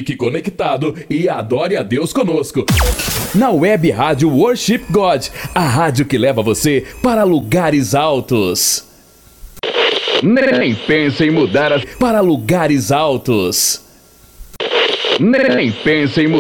Fique conectado e adore a Deus conosco. Na Web Rádio Worship God, a rádio que leva você para lugares altos. Nem pense em mudar para lugares altos. Nem pense em mudar.